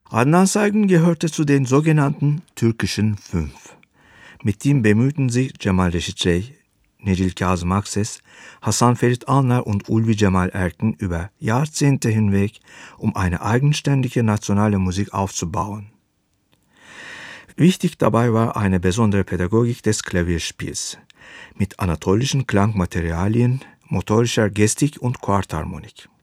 Adnan Saygın gehörte zu den sogenannten türkischen Fünf. Mit ihm bemühten sich Cemal Reşit Rey, Necip Kazım Akses, Hasan Ferit Alner und Ulvi Cemal Erkin über Jahrzehnte hinweg, um eine eigenständige nationale Musik aufzubauen. Wichtig dabei war eine besondere Pädagogik des Klavierspiels mit anatolischen Klangmaterialien, motorischer Gestik und Quartharmonik.